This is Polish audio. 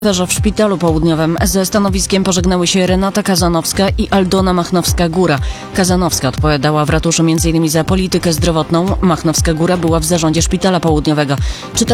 W Szpitalu Południowym ze stanowiskiem pożegnały się Renata Kazanowska i Aldona Machnowska-Góra. Kazanowska odpowiadała w ratuszu m.in. za politykę zdrowotną. Machnowska-Góra była w zarządzie Szpitala Południowego.